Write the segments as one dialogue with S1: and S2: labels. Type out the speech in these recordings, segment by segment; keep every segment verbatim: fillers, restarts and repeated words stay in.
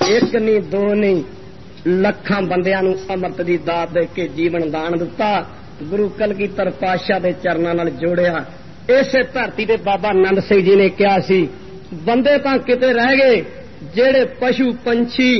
S1: एक नहीं दो नहीं ਲੱਖਾਂ ਬੰਦਿਆਂ ਨੂੰ ਅੰਮ੍ਰਿਤ ਦੀ ਦਾਤ ਦੇ ਕੇ ਜੀਵਨ ਦਾਨ ਦਿੱਤਾ। ਗੁਰੂ ਕਲਗੀਧਰ ਪਾਤਸ਼ਾਹ ਦੇ ਚਰਨਾਂ ਨਾਲ ਜੋੜਿਆ। ਇਸੇ ਧਰਤੀ ਤੇ ਬਾਬਾ ਆਨੰਦ ਸਿੰਘ ਜੀ ਨੇ ਕਿਹਾ ਸੀ ਬੰਦੇ ਤਾਂ ਕਿਤੇ ਰਹਿ ਗਏ ਜਿਹੜੇ ਪਸ਼ੂ ਪੰਛੀ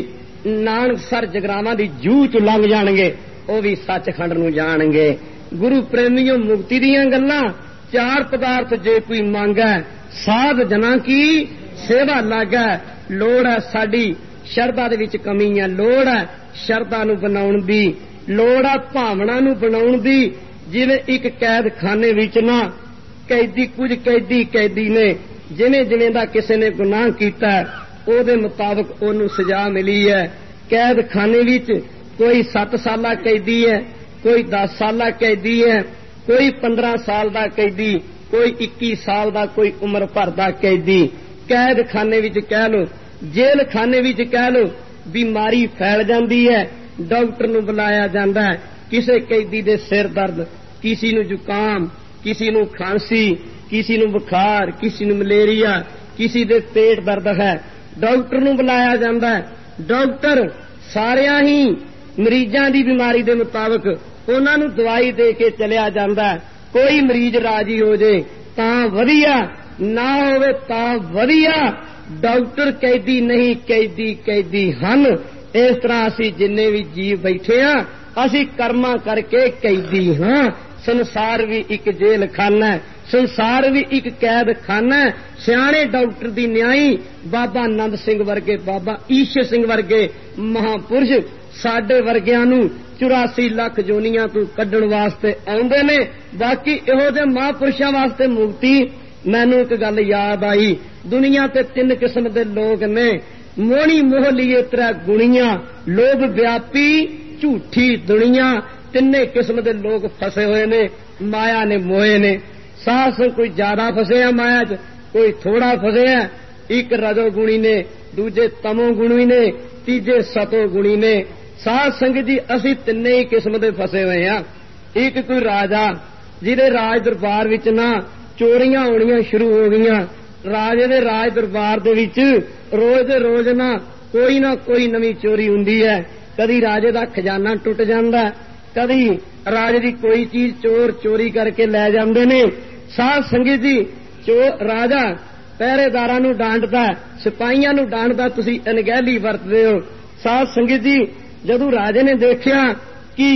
S1: ਨਾਨਕਸਰ ਜਗਰਾਵਾਂ ਦੀ ਜੂਹ ਚ ਲੰਘ ਜਾਣਗੇ ਉਹ ਵੀ ਸੱਚਖੰਡ ਨੂੰ ਜਾਣਗੇ। ਗੁਰੂ ਪ੍ਰੇਮੀਓ ਮੁਕਤੀ ਦੀਆਂ ਗੱਲਾਂ ਚਾਰ ਪਦਾਰਥ ਜੇ ਕੋਈ ਮੰਗੈ ਸਾਧ ਜਨਾਂ ਕੀ ਸੇਵਾ ਲਾਗੈ। ਲੋੜ ਹੈ ਸਾਡੀ ਸ਼ਰਧਾ ਦੇ ਵਿੱਚ ਕਮੀ ਹੈ। ਲੋੜ ਹੈ ਸ਼ਰਧਾ ਨੂੰ ਬਣਾਉਣ ਦੀ, ਲੋੜ ਹੈ ਭਾਵਨਾ ਨੂੰ ਬਣਾਉਣ ਦੀ। ਜਿਵੇਂ ਇੱਕ ਕੈਦਖਾਨੇ ਵਿੱਚ ਨਾ ਕੈਦੀ ਕੁਝ ਕੈਦੀ ਕੈਦੀ ਨੇ ਜਿਵੇਂ ਜਿਵੇਂ ਦਾ ਕਿਸੇ ਨੇ ਗੁਨਾਹ ਕੀਤਾ ਉਹਦੇ ਮੁਤਾਬਕ ਉਹਨੂੰ ਸਜ਼ਾ ਮਿਲੀ ਹੈ। ਕੈਦਖਾਨੇ ਵਿੱਚ ਕੋਈ ਸੱਤ ਸਾਲਾ ਕੈਦੀ ਹੈ, ਕੋਈ ਦਸ ਸਾਲਾ ਕੈਦੀ ਹੈ, ਕੋਈ ਪੰਦਰਾਂ ਸਾਲ ਦਾ ਕੈਦੀ, ਕੋਈ ਇੱਕੀ ਸਾਲ ਦਾ, ਕੋਈ ਉਮਰ ਭਰ ਦਾ ਕੈਦੀ। ਕੈਦਖਾਨੇ ਵਿੱਚ ਕਹਿ ਲੋ, ਜੇਲ੍ਹ ਖਾਨੇ ਵਿੱਚ ਕਹਿ ਲੋ, ਬਿਮਾਰੀ ਫੈਲ ਜਾਂਦੀ ਹੈ। ਡਾਕਟਰ ਨੂੰ ਬੁਲਾਇਆ ਜਾਂਦਾ ਹੈ। ਕਿਸੇ ਕੈਦੀ ਦੇ ਸਿਰ ਦਰਦ, ਕਿਸੇ ਨੂੰ ਜ਼ੁਕਾਮ, ਕਿਸੇ ਨੂੰ ਖਾਂਸੀ, ਕਿਸੇ ਨੂੰ ਬੁਖਾਰ, ਕਿਸੇ ਨੂੰ ਮਲੇਰੀਆ, ਕਿਸੇ ਦੇ ਪੇਟ ਦਰਦ ਹੈ, ਡਾਕਟਰ ਨੂੰ ਬੁਲਾਇਆ ਜਾਂਦਾ ਹੈ। ਡਾਕਟਰ ਸਾਰਿਆਂ ਹੀ ਮਰੀਜ਼ਾਂ ਦੀ ਬਿਮਾਰੀ ਦੇ ਮੁਤਾਬਕ ਉਹਨਾਂ ਨੂੰ ਦਵਾਈ ਦੇ ਕੇ ਚਲਿਆ ਜਾਂਦਾ। ਕੋਈ ਮਰੀਜ਼ ਰਾਜੀ ਹੋ ਜੇ ਤਾਂ ਵਧੀਆ, ਨਾ ਹੋਵੇ ਤਾਂ ਵਧੀਆ। ਡਾਕਟਰ ਕੈਦੀ ਨਹੀਂ, ਕੈਦੀ ਕੈਦੀ ਹਨ। ਇਸ ਤਰ੍ਹਾਂ ਅਸੀਂ ਜਿੰਨੇ ਵੀ ਜੀਵ ਬੈਠੇ ਹਾਂ ਅਸੀਂ ਕਰਮਾਂ ਕਰਕੇ ਕੈਦੀ ਹਾਂ। ਸੰਸਾਰ ਵੀ ਇੱਕ ਜੇਲ੍ਹ ਖਾਨਾ, ਸੰਸਾਰ ਵੀ ਇੱਕ ਕੈਦ ਖਾਨਾ। ਸਿਆਣੇ ਡਾਕਟਰ ਦੀ ਨਿਆਈ ਬਾਬਾ ਆਨੰਦ ਸਿੰਘ ਵਰਗੇ, ਬਾਬਾ ਈਸ਼ਰ ਸਿੰਘ ਵਰਗੇ ਮਹਾਂਪੁਰਸ਼ ਸਾਡੇ ਵਰਗਿਆਂ ਨੂੰ ਚੁਰਾਸੀ ਲੱਖ ਜੋਨੀਆਂ ਤੋਂ ਕੱਢਣ ਵਾਸਤੇ ਆਉਂਦੇ ਨੇ। ਬਾਕੀ ਇਹੋ ਜਿਹੇ ਮਹਾਂਪੁਰਸ਼ਾਂ ਵਾਸਤੇ ਮੁਕਤੀ। ਮੈਨੂੰ ਇੱਕ ਗੱਲ ਯਾਦ ਆਈ, ਦੁਨੀਆ ਤੇ ਤਿੰਨ ਕਿਸਮ ਦੇ ਲੋਕ ਨੇ। ਮੋਹਣੀ ਮੋਹ ਲੀਏ ਤ੍ਰੈ ਗੁਣੀਆਂ, ਲੋਭ ਵਿਆਪੀ ਝੂਠੀ ਦੁਨੀਆ। ਤਿੰਨੇ ਕਿਸਮ ਦੇ ਲੋਕ ਫਸੇ ਹੋਏ ਨੇ, ਮਾਇਆ ਨੇ ਮੋਏ ਨੇ। ਸਾਸ ਕੋਈ ਜ਼ਿਆਦਾ ਫਸਿਆ ਮਾਇਆ ਚ, ਕੋਈ ਥੋੜਾ ਫਸਿਆ। ਇੱਕ ਰਜੋ ਗੁਣੀ ਨੇ, ਦੂਜੇ ਤਮੋ ਗੁਣੀ ਨੇ, ਤੀਜੇ ਸਤੋ ਗੁਣੀ ਨੇ। ਸਾਧ ਸੰਗਤ ਜੀ ਅਸੀਂ ਤਿੰਨੇ ਹੀ ਕਿਸਮ ਦੇ ਫਸੇ ਹੋਏ ਆ। ਇੱਕ ਕੋਈ ਰਾਜਾ ਜਿਹਦੇ ਰਾਜ ਦਰਬਾਰ ਵਿੱਚ ਨਾ ਚੋਰੀਆਂ ਹੋਣੀਆਂ ਸ਼ੁਰੂ ਹੋ ਗਈਆਂ। ਰਾਜੇ ਦੇ ਰਾਜ ਦਰਬਾਰ ਦੇ ਵਿੱਚ ਰੋਜ਼ ਦੇ ਰੋਜ਼ ਨਾ ਕੋਈ ਨਾ ਕੋਈ ਨਵੀਂ ਚੋਰੀ ਹੁੰਦੀ ਹੈ। ਕਦੀ ਰਾਜੇ ਦਾ ਖਜ਼ਾਨਾ ਟੁੱਟ ਜਾਂਦਾ, ਕਦੀ ਰਾਜੇ ਦੀ ਕੋਈ ਚੀਜ਼ ਚੋਰ ਚੋਰੀ ਕਰਕੇ ਲੈ ਜਾਂਦੇ ਨੇ। ਸਾਧ ਸੰਗਤ ਜੀ ਚੋਰ ਰਾਜਾ ਪਹਿਰੇਦਾਰਾਂ ਨੂੰ ਡਾਂਟਦਾ, ਸਿਪਾਹੀਆਂ ਨੂੰ ਡਾਂਟਦਾ, ਤੁਸੀਂ ਅਣਗਹਿਲੀ ਵਰਤਦੇ ਹੋ। ਸਾਧ ਸੰਗਤ ਜੀ ਜਦੋਂ ਰਾਜੇ ਨੇ ਦੇਖਿਆ ਕਿ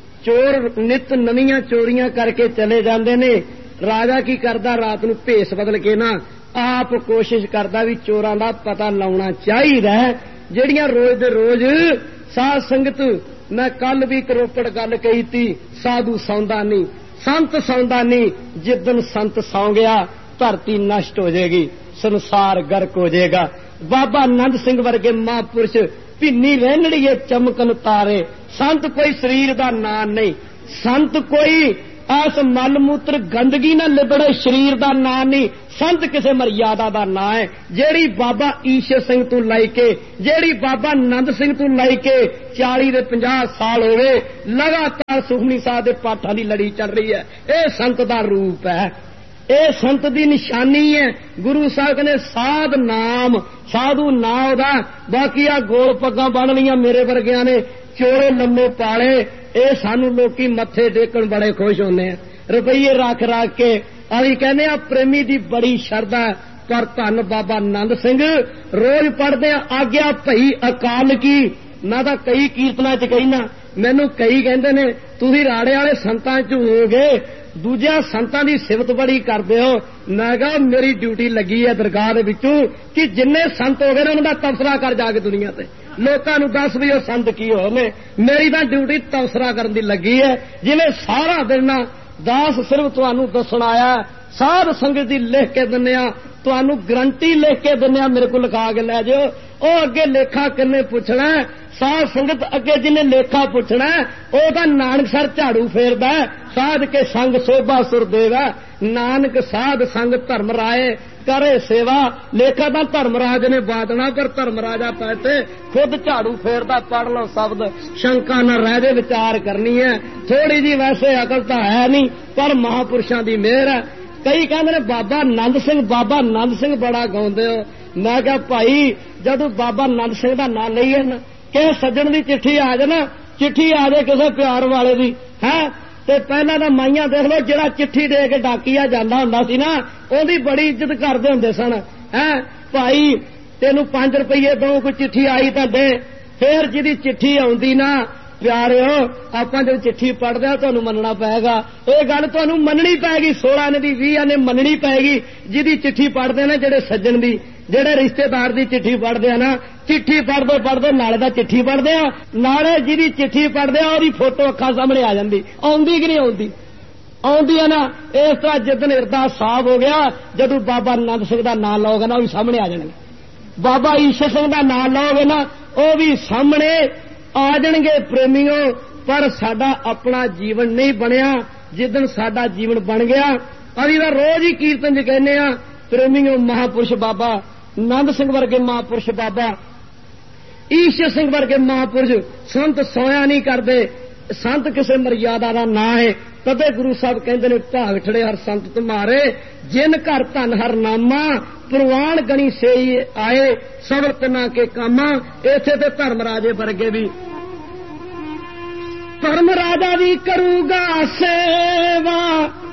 S1: ਚੋਰ ਨਿਤ ਨਵੀਆਂ ਚੋਰੀਆਂ ਕਰਕੇ ਚਲੇ ਜਾਂਦੇ ਨੇ, ਰਾਜਾ ਕੀ ਕਰਦਾ, ਰਾਤ ਨੂੰ ਭੇਸ ਬਦਲ ਕੇ ਨਾ ਆਪ ਕੋਸ਼ਿਸ਼ ਕਰਦਾ ਵੀ ਚੋਰਾਂ ਦਾ ਪਤਾ ਲਾਉਣਾ ਚਾਹੀਦਾ ਜਿਹੜੀਆਂ ਰੋਜ਼ ਦੇ ਰੋਜ਼। ਸਾਧ ਸੰਗਤ ਮੈਂ ਕੱਲ ਵੀ ਕਰੋਪੜ ਗੱਲ ਕਹੀ ਤੀ, ਸਾਧੂ ਸੌਂਦਾ ਨਹੀਂ, ਸੰਤ ਸੌਂਦਾ ਨਹੀਂ। ਜਿੱਦਨ ਸੰਤ ਸੌਂ ਗਿਆ ਧਰਤੀ ਨਸ਼ਟ ਹੋ ਜਾਏਗੀ, ਸੰਸਾਰ ਗਰਕ ਹੋ ਜਾਏਗਾ। ਬਾਬਾ ਆਨੰਦ ਸਿੰਘ ਵਰਗੇ ਮਹਾਂਪੁਰਸ਼ ਭਿੰਨੀ ਰਹਿਣੜੀਏ ਚਮਕਨ ਤਾਰੇ। ਸੰਤ ਕੋਈ ਸਰੀਰ ਦਾ ਨਾਂ ਨਹੀਂ, ਸੰਤ ਕੋਈ ਐਸ ਮਲ ਮੂਤਰ ਗੰਦਗੀ ਨਾਲ ਲਿਬੜੇ ਸਰੀਰ ਦਾ ਨਾਂ ਨਹੀਂ। ਸੰਤ ਕਿਸੇ ਮਰਿਆਦਾ ਦਾ ਨਾਂ ਹੈ। ਜਿਹੜੀ ਬਾਬਾ ਈਸ਼ਰ ਸਿੰਘ ਤੋਂ ਲੈ ਕੇ, ਜਿਹੜੀ ਬਾਬਾ ਆਨੰਦ ਸਿੰਘ ਤੋਂ ਲੈ ਕੇ ਚਾਲੀ ਦੇ ਪੰਜਾਹ ਸਾਲ ਹੋਵੇ ਲਗਾਤਾਰ ਸੁਖਮਨੀ ਸਾਹਿਬ ਦੇ ਪਾਠਾਂ ਦੀ ਲੜੀ ਚੱਲ ਰਹੀ ਹੈ। ਇਹ ਸੰਤ ਦਾ ਰੂਪ ਹੈ, ਇਹ ਸੰਤ ਦੀ ਨਿਸ਼ਾਨੀ ਹੈ। ਗੁਰੂ ਸਾਹਿਬ ਕਹਿੰਦੇ ਸਾਧ ਨਾਮ, ਸਾਧੂ ਨਾਂ ਉਹਦਾ। ਬਾਕੀ ਆ ਗੋਲ ਪੱਗਾਂ ਬੰਨ ਲਈਆਂ ਮੇਰੇ ਵਰਗਿਆਂ ਨੇ, ਚੋੜੇ ਲੰਮੇ ਪਾਲੇ, ਇਹ ਸਾਨੂੰ ਲੋਕੀ ਮੱਥੇ ਟੇਕਣ ਬੜੇ ਖੁਸ਼ ਹੁੰਦੇ ਆ, ਰੁਪਈਏ ਰੱਖ ਰੱਖ ਕੇ। ਅਸੀਂ ਕਹਿੰਦੇ ਆ ਪ੍ਰੇਮੀ ਦੀ ਬੜੀ ਸ਼ਰਧਾ। ਪਰ ਧੰਨ ਬਾਬਾ ਆਨੰਦ ਸਿੰਘ ਰੋਜ਼ ਪੜ੍ਹਦੇ ਆ ਆਗਿਆ ਭਈ ਅਕਾਲ ਕੀ। ਮੈਂ ਤਾਂ ਕਈ ਕੀਰਤਨਾਂ ਚ ਕਹਿਣਾ, ਮੈਨੂੰ ਕਈ ਕਹਿੰਦੇ ਨੇ ਤੁਸੀਂ ਰਾੜੇ ਵਾਲੇ ਸੰਤਾਂ ਚ ਹੋ ਗਏ, ਦੂਜਿਆਂ ਸੰਤਾਂ ਦੀ ਸਿਫਤ ਬੜੀ ਕਰਦੇ ਹੋ। ਮੈਂ ਕਿਹਾ ਮੇਰੀ ਡਿਊਟੀ ਲੱਗੀ ਹੈ ਦਰਗਾਹ ਦੇ ਵਿੱਚੋਂ ਕਿ ਜਿੰਨੇ ਸੰਤ ਹੋ ਗਏ ਨੇ ਉਹਨਾਂ ਦਾ ਤਬਸਰਾ ਕਰ ਜਾ ਕੇ ਦੁਨੀਆ ਤੇ, ਲੋਕਾਂ ਨੂੰ ਦੱਸ ਵੀ ਉਹ ਸੰਤ ਕੀ ਹੋਏ ਨੇ। ਮੇਰੀ ਤਾਂ ਡਿਊਟੀ ਤਬਸਰਾ ਕਰਨ ਦੀ ਲੱਗੀ ਹੈ। ਜਿਵੇਂ ਸਾਰਾ ਦਿਨ ਨਾ ਦਾਸ ਸਿਰਫ ਤੁਹਾਨੂੰ ਦੱਸਣ ਆਇਆ, ਸਾਧ ਸੰਗਤ ਦੀ ਲਿਖ ਕੇ ਦਿੰਦੇ ਆ, ਤੁਹਾਨੂੰ ਗਰੰਟੀ ਲਿਖ ਕੇ ਦਿੰਦੇ ਆ, ਮੇਰੇ ਕੋਲ ਲਿਖਾ ਕੇ ਲੈ ਜਾਓ। ਉਹ ਅੱਗੇ ਲੇਖਾ ਕਿੰਨੇ ਪੁੱਛਣਾ, ਸਾਧ ਸੰਗਤ ਅੱਗੇ ਜਿਹਨੇ ਲੇਖਾ ਪੁੱਛਣਾ ਉਹ ਤਾਂ ਨਾਨਕਸਰ ਝਾੜੂ ਫੇਰਦਾ। ਸਾਧ ਕੇ ਸੰਗ ਸੋਭਾ ਸੁਰ ਦੇਵਾ, ਨਾਨਕ ਸਾਧ ਸੰਗ ਧਰਮ ਰਾਏ ਕਰੇ ਸੇਵਾ। ਲੇਖਾ ਤਾਂ ਧਰਮਰਾਜ ਨੇ ਬਾਦਣਾ, ਪਰ ਧਰਮਰਾਜਾ ਪੈਤੇ ਖੁਦ ਝਾੜੂ ਫੇਰਦਾ। ਪੜ ਲਓ ਸ਼ਬਦ, ਸ਼ੰਕਾ ਨਾ ਰਹਿ ਜੇ, ਵਿਚਾਰ ਕਰਨੀ ਹੈ। ਥੋੜੀ ਜੀ ਵੈਸੇ ਅਕਲ ਤਾਂ ਹੈ ਨਹੀਂ, ਪਰ ਮਹਾਂਪੁਰਸ਼ਾਂ ਦੀ ਮਿਹਰ ਹੈ। ਕਈ ਕਹਿੰਦੇ ਨੇ ਬਾਬਾ ਆਨੰਦ ਸਿੰਘ, ਬਾਬਾ ਆਨੰਦ ਸਿੰਘ ਬੜਾ ਗਾਉਂਦੇ ਹੋ। मैं कहा भाई जदों बाबा नंद सिंह का नाम लईए ना कि सज्जन की चिट्ठी आ जाए ना, चिट्ठी आ जाए किसी प्यार वाले की है ते पहला तो माइया देख लो जिहड़ा चिट्ठी दे के डाकिया जाता हुंदा सी ना ओहदी बड़ी इज्जत करते हुंदे सन है भाई तेनू पांच रुपये दो कोई चिट्ठी आई तो दे। फिर जिहदी चिट्ठी आउंदी ना प्यारिओ आपां जब चिट्ठी पढ़दे आ तुहानू मनना पेगा, ये गल तुहानू मननी पैगी, सोलह ने दी बीस ने मननी पैगी। जिहदी चिट्ठी पढ़दे ने जिहड़े सज्जन दी जिहड़े रिश्तेदार दी चिट्ठी पढ़दे आ ना, चिट्ठी पढ़दे पढ़दे नाले दा चिट्ठी पढ़दे आ, नाले जिहदी चिट्ठी पढ़दे आ ओहदी फोटो अखां सामने आ जांदी, आउंदी कि नहीं आउंदी आउंदी है ना। इस तरह जिदन हिरदा साफ हो गया जदों बाबा नंद सिंह दा नाम लओगे ना वो भी सामने आ जाणगे, बाबा ईश्वर सिंह दा नाम लओगे ना वो भी सामने आ जाणगे प्रेमियों। पर साडा अपना जीवन नहीं बनिया, जिदन साडा जीवन बन गया अभी तो रोज ही कीर्तन च कहने आ प्रेमियों महापुरुष बाबा नंद सिंह वर्गे महापुरुष बाबा ईश्वर सिंह वर्गे महापुरुष संत सोया नहीं करते, संत किसी मर्यादा का ना है। तदे गुरु साहब कहते ने भाग ठड़े हर संत तुम्हारे जिन घर धन हर नामा प्रवान गणी से ही आए सबर तना के कामा। इथे ते धर्म राजे वर्गे भी धर्म राजा भी करूगा सेवा